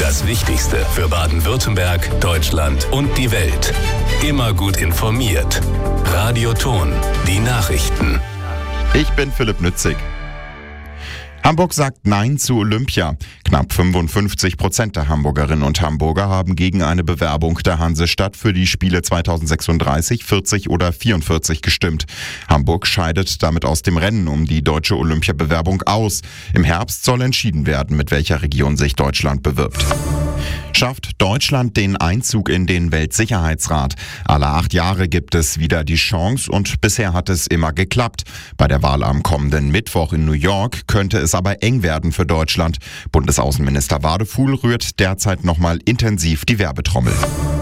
Das Wichtigste für Baden-Württemberg, Deutschland und die Welt. Immer gut informiert. Radio Thon, die Nachrichten. Ich bin Philipp Nützig. Hamburg sagt Nein zu Olympia. Knapp 55% der Hamburgerinnen und Hamburger haben gegen eine Bewerbung der Hansestadt für die Spiele 2036, 40 oder 44 gestimmt. Hamburg scheidet damit aus dem Rennen um die deutsche Olympiabewerbung aus. Im Herbst soll entschieden werden, mit welcher Region sich Deutschland bewirbt. Schafft Deutschland den Einzug in den Weltsicherheitsrat? Alle 8 Jahre gibt es wieder die Chance und bisher hat es immer geklappt. Bei der Wahl am kommenden Mittwoch in New York könnte es aber eng werden für Deutschland. Bundesaußenminister Wadefuhl rührt derzeit nochmal intensiv die Werbetrommel.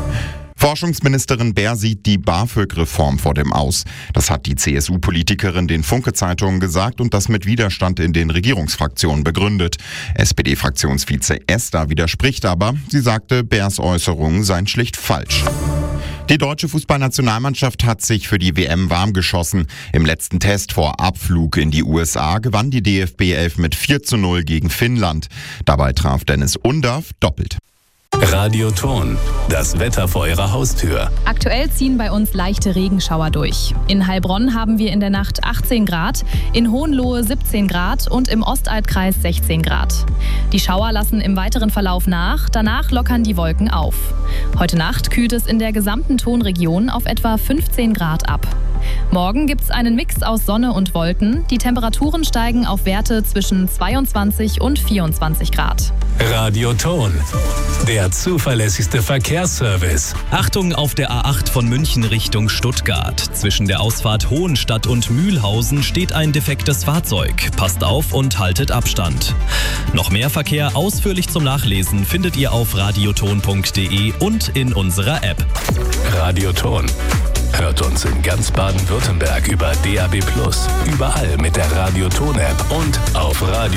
Forschungsministerin Baer sieht die BAföG-Reform vor dem Aus. Das hat die CSU-Politikerin den Funke-Zeitungen gesagt und das mit Widerstand in den Regierungsfraktionen begründet. SPD-Fraktionsvize Esther widerspricht aber. Sie sagte, Baers Äußerungen seien schlicht falsch. Die deutsche Fußballnationalmannschaft hat sich für die WM warm geschossen. Im letzten Test vor Abflug in die USA gewann die DFB 11 mit 4:0 gegen Finnland. Dabei traf Dennis Undaff doppelt. Radio Thon, das Wetter vor Ihrer Haustür. Aktuell ziehen bei uns leichte Regenschauer durch. In Heilbronn haben wir in der Nacht 18 Grad, in Hohenlohe 17 Grad und im Ostaltkreis 16 Grad. Die Schauer lassen im weiteren Verlauf nach, danach lockern die Wolken auf. Heute Nacht kühlt es in der gesamten Thonregion auf etwa 15 Grad ab. Morgen gibt es einen Mix aus Sonne und Wolken. Die Temperaturen steigen auf Werte zwischen 22 und 24 Grad. Radio Thon, der zuverlässigste Verkehrsservice. Achtung auf der A8 von München Richtung Stuttgart. Zwischen der Ausfahrt Hohenstadt und Mühlhausen steht ein defektes Fahrzeug. Passt auf und haltet Abstand. Noch mehr Verkehr ausführlich zum Nachlesen findet ihr auf radiothon.de und in unserer App. Radio Thon. Hört uns in ganz Baden-Württemberg über DAB+, überall mit der Radio Thon App und auf Radio